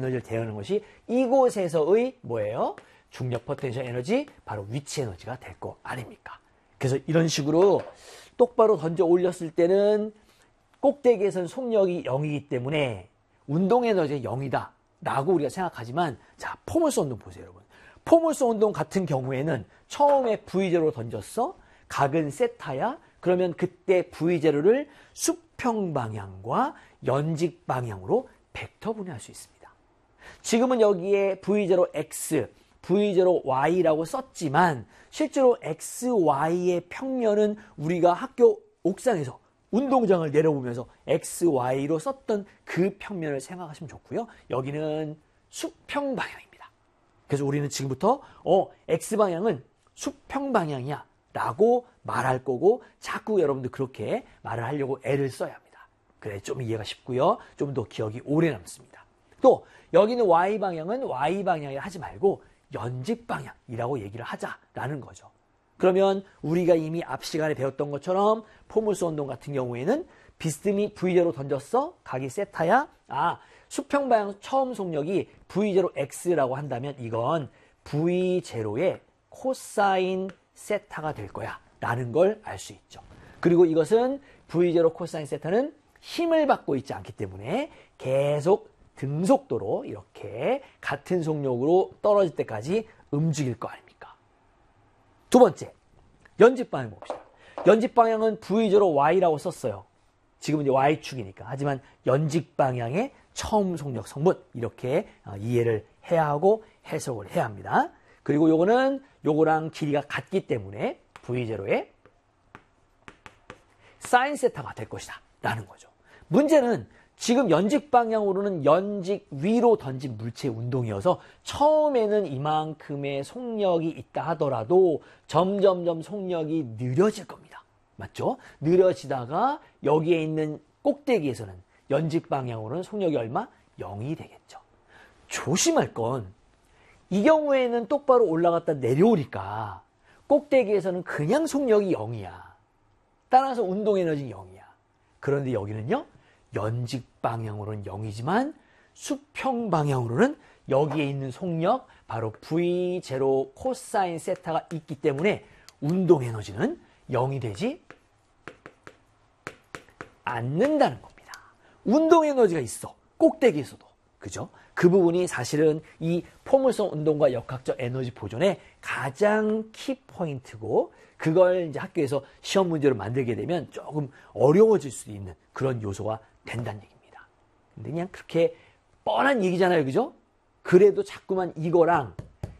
에너지를 대하는 것이 이곳에서의 뭐예요? 중력 포텐셜 에너지, 바로 위치 에너지가 될 거 아닙니까? 그래서 이런 식으로 똑바로 던져 올렸을 때는 꼭대기에서는 속력이 0이기 때문에 운동 에너지가 0이다 라고 우리가 생각하지만, 자, 포물선 운동 보세요, 여러분. 포물선 운동 같은 경우에는 처음에 V0로 던졌어. 각은 세타야. 그러면 그때 V0를 수평 방향과 연직 방향으로 벡터 분해할 수 있습니다. 지금은 여기에 V0X, V0Y라고 썼지만 실제로 XY의 평면은 우리가 학교 옥상에서 운동장을 내려보면서 XY로 썼던 그 평면을 생각하시면 좋고요. 여기는 수평 방향입니다. 그래서 우리는 지금부터 X방향은 수평 방향이야 라고 말할 거고, 자꾸 여러분들 그렇게 말을 하려고 애를 써야 합니다. 그래 좀 이해가 쉽고요. 좀 더 기억이 오래 남습니다. 또 여기는 Y방향은 Y방향이라 하지 말고 연직방향이라고 얘기를 하자라는 거죠. 그러면 우리가 이미 앞 시간에 배웠던 것처럼 포물선 운동 같은 경우에는 비스듬히 V0로 던졌어. 각이 세타야. 수평 방향 처음 속력이 V0X라고 한다면 이건 V0의 코사인 세타가 될 거야 라는 걸 알 수 있죠. 그리고 이것은 V0 코사인 세타는 힘을 받고 있지 않기 때문에 계속 등속도로 이렇게 같은 속력으로 떨어질 때까지 움직일 거 아닙니까? 두 번째, 연집 방향 봅시다. 연집 방향은 V0 Y라고 썼어요. 지금은 이제 Y축이니까. 하지만 연직 방향의 처음 속력 성분, 이렇게 이해를 해야 하고 해석을 해야 합니다. 그리고 요거는 요거랑 길이가 같기 때문에 V0의 사인 세타가 될 것이다 라는 거죠. 문제는 지금 연직 방향으로는 연직 위로 던진 물체의 운동이어서 처음에는 이만큼의 속력이 있다 하더라도 점점점 속력이 느려질 겁니다. 맞죠? 느려지다가 여기에 있는 꼭대기에서는 연직 방향으로는 속력이 얼마? 0이 되겠죠. 조심할 건 이 경우에는 똑바로 올라갔다 내려오니까 꼭대기에서는 그냥 속력이 0이야. 따라서 운동 에너지는 0이야. 그런데 여기는요, 연직 방향으로는 0이지만 수평 방향으로는 여기에 있는 속력, 바로 V0 코사인 세타가 있기 때문에 운동 에너지는 0이 되지 않는다는 겁니다. 운동 에너지가 있어. 꼭대기에서도. 그죠? 그 부분이 사실은 이 포물선 운동과 역학적 에너지 보존의 가장 키포인트고, 그걸 이제 학교에서 시험 문제로 만들게 되면 조금 어려워질 수도 있는 그런 요소가 된다는 얘기입니다. 근데 그냥 그렇게 뻔한 얘기잖아요. 그죠? 그래도 자꾸만 이거랑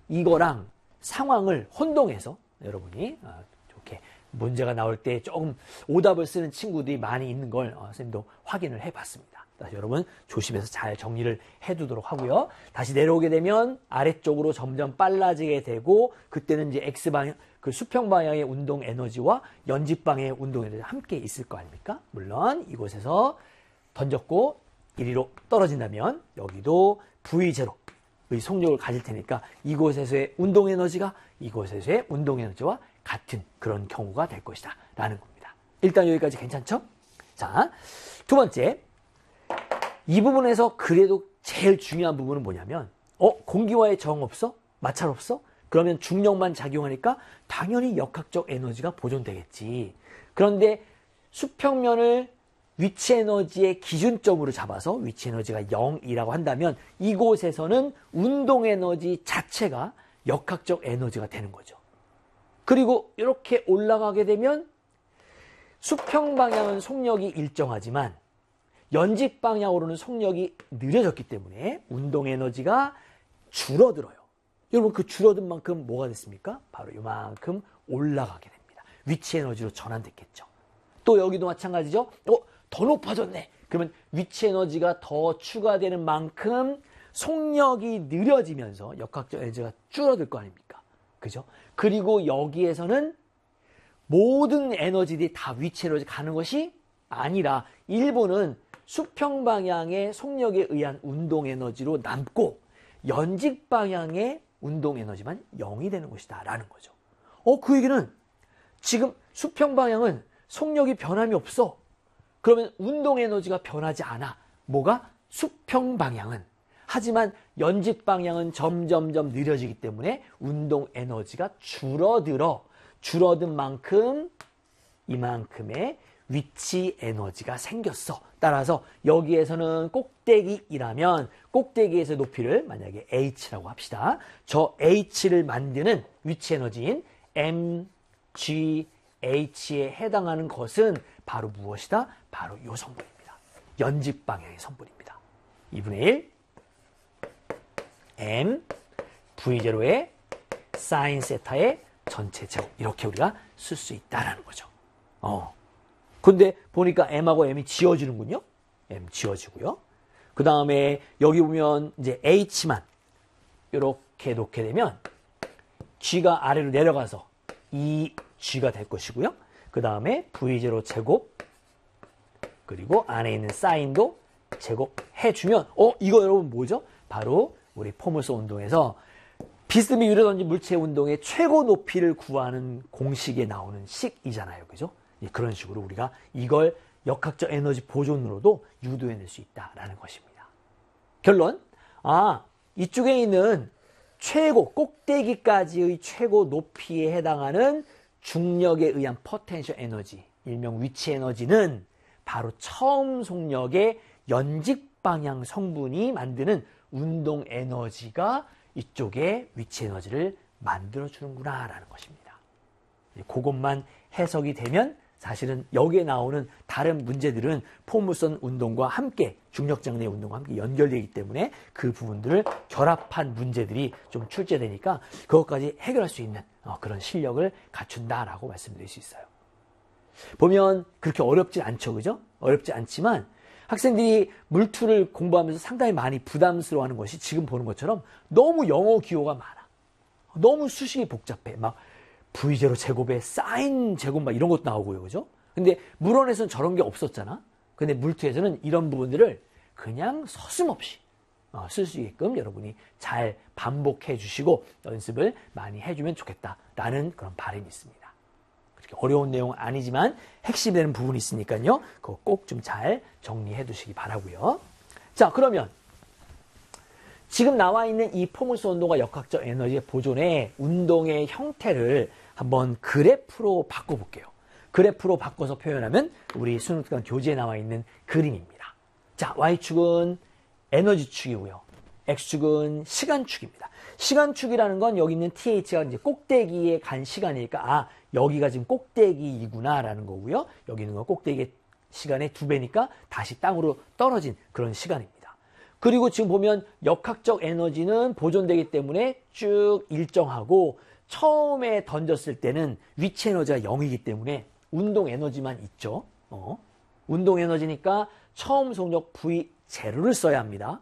상황을 혼동해서 여러분이 좋게 문제가 나올 때 조금 오답을 쓰는 친구들이 많이 있는 걸 선생님도 확인을 해봤습니다. 여러분 조심해서 잘 정리를 해두도록 하고요. 다시 내려오게 되면 아래쪽으로 점점 빨라지게 되고, 그때는 이제 X방향, 그 수평 방향의 운동 에너지와 연집 방향의 운동 에너지가 함께 있을 거 아닙니까? 물론 이곳에서 던졌고 이리로 떨어진다면 여기도 V0의 속력을 가질 테니까 이곳에서의 운동 에너지가 이곳에서의 운동 에너지와 같은 그런 경우가 될 것이다 라는 겁니다. 일단 여기까지 괜찮죠? 자, 두 번째, 이 부분에서 그래도 제일 중요한 부분은 뭐냐면, 공기와의 저항 없어? 마찰 없어? 그러면 중력만 작용하니까 당연히 역학적 에너지가 보존되겠지. 그런데 수평면을 위치 에너지의 기준점으로 잡아서 위치 에너지가 0이라고 한다면 이곳에서는 운동 에너지 자체가 역학적 에너지가 되는 거죠. 그리고 이렇게 올라가게 되면 수평 방향은 속력이 일정하지만 연직 방향으로는 속력이 느려졌기 때문에 운동 에너지가 줄어들어요. 여러분 그 줄어든 만큼 뭐가 됐습니까? 바로 이만큼 올라가게 됩니다. 위치 에너지로 전환됐겠죠. 또 여기도 마찬가지죠. 더 높아졌네. 그러면 위치 에너지가 더 추가되는 만큼 속력이 느려지면서 역학적 에너지가 줄어들 거 아닙니까? 그죠? 그리고 여기에서는 모든 에너지들이 다 위치 에너지 가는 것이 아니라 일부는 수평 방향의 속력에 의한 운동 에너지로 남고 연직 방향의 운동 에너지만 0이 되는 것이다 라는 거죠. 그 얘기는 지금 수평 방향은 속력이 변함이 없어. 그러면 운동 에너지가 변하지 않아. 뭐가? 수평 방향은. 하지만 연직 방향은 점점점 느려지기 때문에 운동 에너지가 줄어든 만큼 이만큼의 위치 에너지가 생겼어. 따라서 여기에서는 꼭대기이라면 꼭대기에서 높이를 만약에 h라고 합시다. 저 h를 만드는 위치 에너지인 mg, h에 해당하는 것은 바로 무엇이다? 바로 이 성분입니다. 연직 방향의 성분입니다. 2분의 1 m v0의 사인 세타의 전체 제곱 이렇게 우리가 쓸 수 있다라는 거죠. 근데 보니까 m하고 m이 지워지는군요. m 지워지고요. 그 다음에 여기 보면 이제 h만 이렇게 놓게 되면 g가 아래로 내려가서 2g가 될 것이고요. 그 다음에 v0 제곱 그리고 안에 있는 사인도 제곱해주면 이거 여러분 뭐죠? 바로 우리 포물선 운동에서 비스듬히 유려던진 물체 운동의 최고 높이를 구하는 공식에 나오는 식이잖아요. 그죠? 그런 식으로 우리가 이걸 역학적 에너지 보존으로도 유도해낼 수 있다라는 것입니다. 결론, 이쪽에 있는 최고 꼭대기까지의 최고 높이에 해당하는 중력에 의한 포텐셜 에너지, 일명 위치 에너지는 바로 처음 속력의 연직 방향 성분이 만드는 운동 에너지가 이쪽에 위치 에너지를 만들어주는구나 라는 것입니다. 그것만 해석이 되면 사실은 여기에 나오는 다른 문제들은 포물선 운동과 함께 중력장래 운동과 함께 연결되기 때문에 그 부분들을 결합한 문제들이 좀 출제되니까 그것까지 해결할 수 있는 그런 실력을 갖춘다라고 말씀드릴 수 있어요. 보면 그렇게 어렵지 않죠, 그죠? 어렵지 않지만 학생들이 물투를 공부하면서 상당히 많이 부담스러워하는 것이 지금 보는 것처럼 너무 영어 기호가 많아. 너무 수식이 복잡해. 막 V0 제곱에 사인 제곱 막 이런 것도 나오고요, 그죠? 근데 물원에서는 저런 게 없었잖아. 근데 물투에서는 이런 부분들을 그냥 서슴없이 쓸 수 있게끔 여러분이 잘 반복해 주시고 연습을 많이 해주면 좋겠다라는 그런 바람이 있습니다. 그렇게 어려운 내용은 아니지만 핵심이 되는 부분이 있으니까요. 그거 꼭 좀 잘 정리해 두시기 바라고요. 자, 그러면 지금 나와 있는 이 포물선 운동과 역학적 에너지의 보존의 운동의 형태를 한번 그래프로 바꿔볼게요. 그래프로 바꿔서 표현하면 우리 수능특강 교재에 나와 있는 그림입니다. 자, Y축은 에너지축이고요. X축은 시간축입니다. 시간축이라는 건 여기 있는 TH가 이제 꼭대기에 간 시간이니까 여기가 지금 꼭대기이구나라는 거고요. 여기 있는 건 꼭대기 시간의 2배니까 다시 땅으로 떨어진 그런 시간입니다. 그리고 지금 보면 역학적 에너지는 보존되기 때문에 쭉 일정하고 처음에 던졌을 때는 위치 에너지가 0이기 때문에 운동 에너지만 있죠. 운동 에너지니까 처음 속력 V0를 써야 합니다.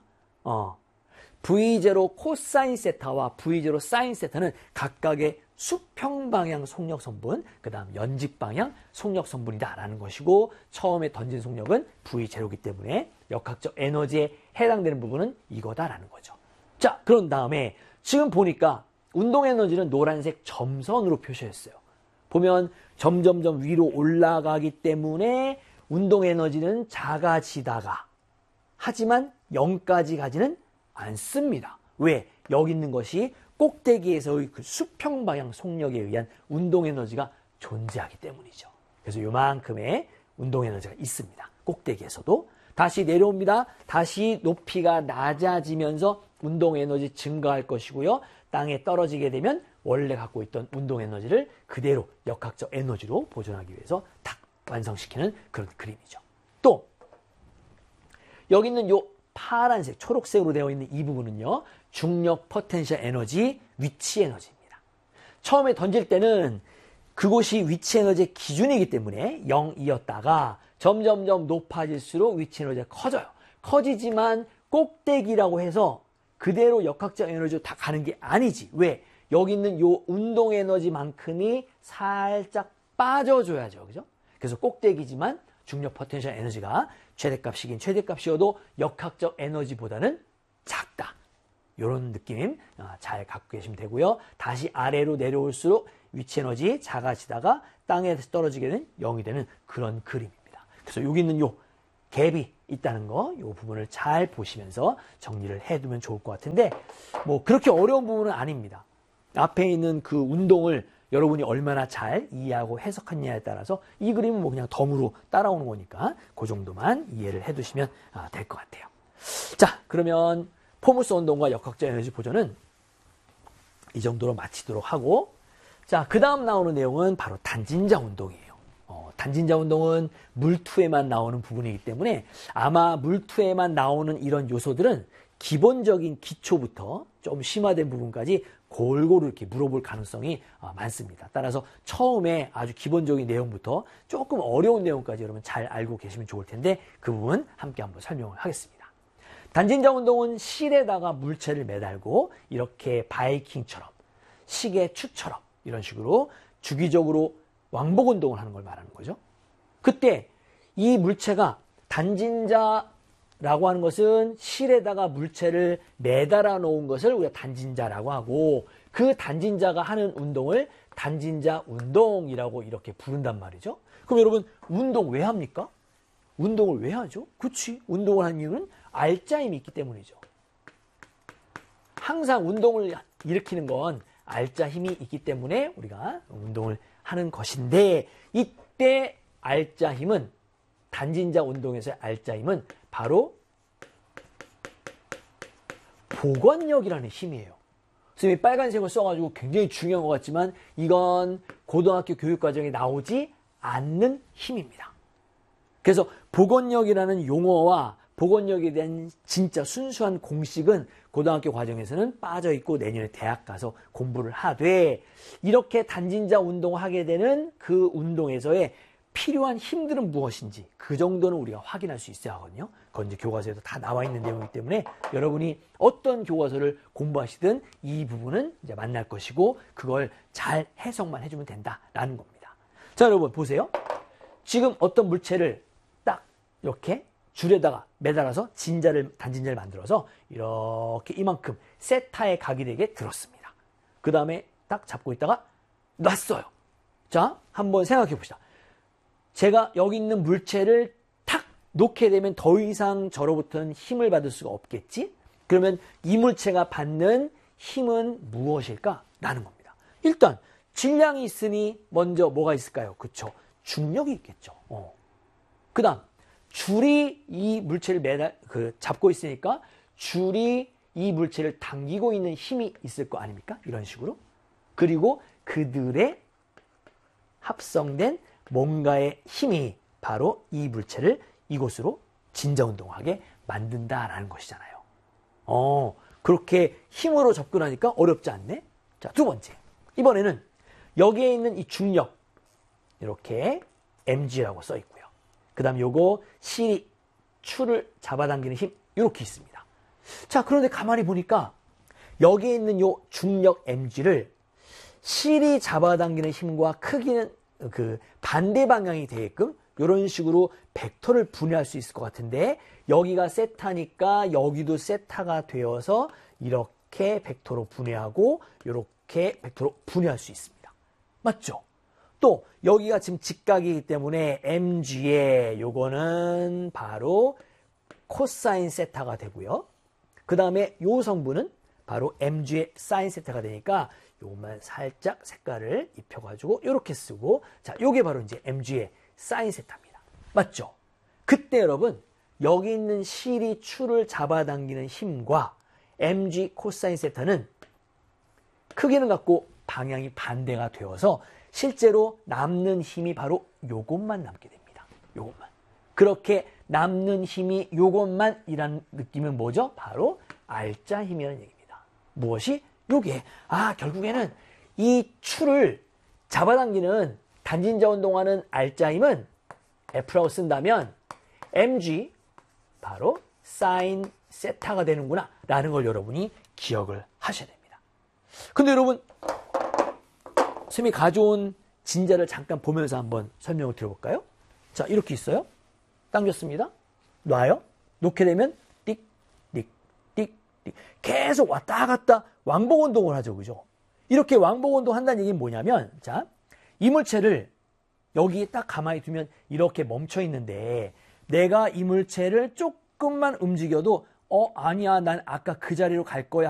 V0 코사인 세타와 V0 사인 세타는 각각의 수평 방향 속력 성분, 그 다음 연직 방향 속력 성분이다라는 것이고 처음에 던진 속력은 V0이기 때문에 역학적 에너지에 해당되는 부분은 이거다라는 거죠. 자, 그런 다음에 지금 보니까 운동 에너지는 노란색 점선으로 표시했어요. 보면 점점점 위로 올라가기 때문에 운동 에너지는 작아지다가 하지만 0까지 가지는 않습니다. 왜? 여기 있는 것이 꼭대기에서의 그 수평 방향 속력에 의한 운동 에너지가 존재하기 때문이죠. 그래서 요만큼의 운동 에너지가 있습니다. 꼭대기에서도 다시 내려옵니다. 다시 높이가 낮아지면서 운동 에너지 증가할 것이고요. 땅에 떨어지게 되면 원래 갖고 있던 운동 에너지를 그대로 역학적 에너지로 보존하기 위해서 탁 완성시키는 그런 그림이죠. 또 여기 있는 요 파란색, 초록색으로 되어 있는 이 부분은요. 중력 포텐셜 에너지, 위치 에너지입니다. 처음에 던질 때는 그곳이 위치 에너지의 기준이기 때문에 0이었다가 점점점 높아질수록 위치 에너지가 커져요. 커지지만 꼭대기라고 해서 그대로 역학적 에너지로 다 가는 게 아니지. 왜? 여기 있는 요 운동 에너지만큼이 살짝 빠져줘야죠. 그죠? 그래서 꼭대기지만 중력 포텐셜 에너지가 최대값이긴 최대값이어도 역학적 에너지보다는 작다. 이런 느낌 잘 갖고 계시면 되고요. 다시 아래로 내려올수록 위치 에너지 작아지다가 땅에 떨어지게 되는 0이 되는 그런 그림입니다. 그래서 여기 있는 요 갭이 있다는 거, 이 부분을 잘 보시면서 정리를 해두면 좋을 것 같은데, 뭐 그렇게 어려운 부분은 아닙니다. 앞에 있는 그 운동을 여러분이 얼마나 잘 이해하고 해석했냐에 따라서 이 그림은 뭐 그냥 덤으로 따라오는 거니까 그 정도만 이해를 해두시면 될 것 같아요. 자, 그러면 포물선 운동과 역학적 에너지 보존은 이 정도로 마치도록 하고, 자, 그 다음 나오는 내용은 바로 단진자 운동이에요. 단진자 운동은 물투에만 나오는 부분이기 때문에 아마 물투에만 나오는 이런 요소들은 기본적인 기초부터 좀 심화된 부분까지 골고루 이렇게 물어볼 가능성이 많습니다. 따라서 처음에 아주 기본적인 내용부터 조금 어려운 내용까지 여러분 잘 알고 계시면 좋을 텐데 그 부분 함께 한번 설명을 하겠습니다. 단진자 운동은 실에다가 물체를 매달고 이렇게 바이킹처럼 시계 추처럼 이런 식으로 주기적으로 왕복 운동을 하는 걸 말하는 거죠. 그때 이 물체가 단진자라고 하는 것은 실에다가 물체를 매달아 놓은 것을 우리가 단진자라고 하고 그 단진자가 하는 운동을 단진자 운동이라고 이렇게 부른단 말이죠. 그럼 여러분 운동 왜 합니까? 운동을 왜 하죠? 그치? 운동을 하는 이유는 알짜 힘이 있기 때문이죠. 항상 운동을 일으키는 건 알짜 힘이 있기 때문에 우리가 운동을 하는 것인데 이때 알짜 힘은 단진자 운동에서의 알짜 힘은 바로 복원력이라는 힘이에요. 선생님이 빨간색을 써가지고 굉장히 중요한 것 같지만 이건 고등학교 교육과정에 나오지 않는 힘입니다. 그래서 복원력이라는 용어와 복원력에 대한 진짜 순수한 공식은 고등학교 과정에서는 빠져있고 내년에 대학 가서 공부를 하되 이렇게 단진자 운동을 하게 되는 그 운동에서의 필요한 힘들은 무엇인지 그 정도는 우리가 확인할 수 있어야 하거든요. 그건 이제 교과서에도 다 나와 있는 내용이기 때문에 여러분이 어떤 교과서를 공부하시든 이 부분은 이제 만날 것이고 그걸 잘 해석만 해주면 된다라는 겁니다. 자, 여러분 보세요. 지금 어떤 물체를 딱 이렇게 줄에다가 매달아서 단진자를 만들어서 이렇게 이만큼 세타의 각일에게 들었습니다. 그 다음에 딱 잡고 있다가 놨어요. 자, 한번 생각해 봅시다. 제가 여기 있는 물체를 탁 놓게 되면 더 이상 저로부터는 힘을 받을 수가 없겠지? 그러면 이 물체가 받는 힘은 무엇일까? 라는 겁니다. 일단 질량이 있으니 먼저 뭐가 있을까요? 그쵸? 중력이 있겠죠. 그 다음 줄이 이 물체를 잡고 있으니까 줄이 이 물체를 당기고 있는 힘이 있을 거 아닙니까? 이런 식으로. 그리고 그들의 합성된 뭔가의 힘이 바로 이 물체를 이곳으로 진자운동하게 만든다라는 것이잖아요. 그렇게 힘으로 접근하니까 어렵지 않네? 자, 두 번째. 이번에는 여기에 있는 이 중력, 이렇게 mg라고 써 있고요. 그 다음 요거 실이 추를 잡아당기는 힘 이렇게 있습니다. 자, 그런데 가만히 보니까 여기에 있는 요 중력 mg를 실이 잡아당기는 힘과 크기는 그 반대 방향이 되게끔 이런 식으로 벡터를 분해할 수 있을 것 같은데 여기가 세타니까 여기도 세타가 되어서 이렇게 벡터로 분해하고 이렇게 벡터로 분해할 수 있습니다. 맞죠? 또 여기가 지금 직각이기 때문에 mg에 요거는 바로 코사인 세타가 되고요. 그 다음에 요 성분은 바로 mg의 사인 세타가 되니까 요것만 살짝 색깔을 입혀가지고 이렇게 쓰고 자, 요게 바로 이제 mg의 사인 세타입니다. 맞죠? 그때 여러분 여기 있는 실이 추를 잡아당기는 힘과 mg 코사인 세타는 크기는 같고 방향이 반대가 되어서 실제로 남는 힘이 바로 요것만 남게 됩니다. 요것만. 그렇게 남는 힘이 요것만이라는 느낌은 뭐죠? 바로 알짜 힘이라는 얘기입니다. 무엇이? 요게. 결국에는 이 추를 잡아당기는 단진자 운동하는 알짜 힘은 F라고 쓴다면 mg 바로 사인 세타가 되는구나 라는 걸 여러분이 기억을 하셔야 됩니다. 근데 여러분 선생님이 가져온 진자를 잠깐 보면서 한번 설명을 드려볼까요? 자, 이렇게 있어요. 당겼습니다. 놔요. 놓게 되면 띡, 띡, 띡, 띡. 계속 왔다 갔다 왕복 운동을 하죠. 그죠? 이렇게 왕복 운동 한다는 얘기는 뭐냐면, 자, 이 물체를 여기에 딱 가만히 두면 이렇게 멈춰 있는데, 내가 이물체를 조금만 움직여도 아니야, 난 아까 그 자리로 갈 거야